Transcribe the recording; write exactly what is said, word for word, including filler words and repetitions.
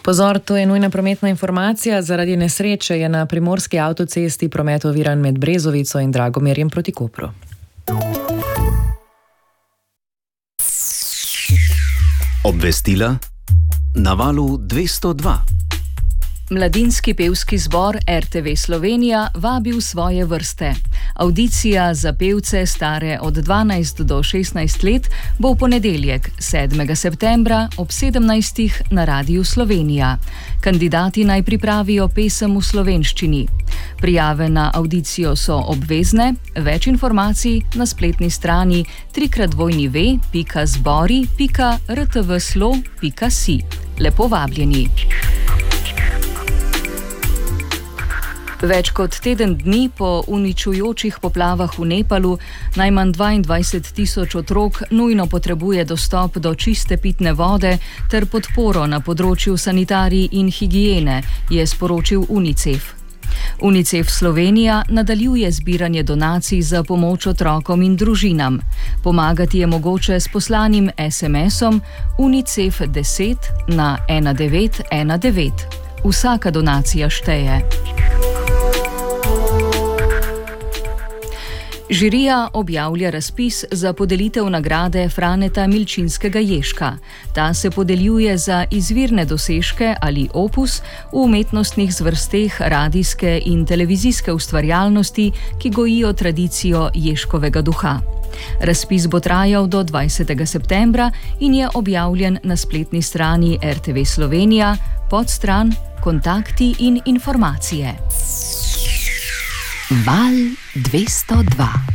Pozor, to je nujna prometna informacija. Zaradi nesreče je na primorski avtocesti promet oviran med Brezovico in Dragomerjem proti Kopru. Obvestila na valu dvesto dva. Mladinski pevski zbor R T V Slovenija vabi v svoje vrste. Avdicija za pevce stare od dvanajst do šestnajst let bo v ponedeljek, sedmega septembra ob sedemnajstih na Radiu Slovenija. Kandidati naj pripravijo pesem v slovenščini. Prijave na avdicijo so obvezne, več informacij na spletni strani trikrat dvojni ve pika zbori pika r t v slo pika si. Lepo vabljeni! Več kot teden dni po uničujočih poplavah v Nepalu najmanj dvaindvajset tisoč otrok nujno potrebuje dostop do čiste pitne vode ter podporo na področju sanitarij in higiene, je sporočil UNICEF. UNICEF Slovenija nadaljuje zbiranje donacij za pomoč otrokom in družinam. Pomagati je mogoče s poslanim es em esom UNICEF deset na ena devet ena devet. Vsaka donacija šteje. Žirija objavlja razpis za podelitev nagrade Franeta Milčinskega Ježka. Ta se podeljuje za izvirne dosežke ali opus v umetnostnih zvrsteh radijske in televizijske ustvarjalnosti, ki gojijo tradicijo Ježkovega duha. Razpis bo trajal do dvajsetega septembra in je objavljen na spletni strani R T V Slovenija, podstran Kontakti in informacije. Val dvesto dva.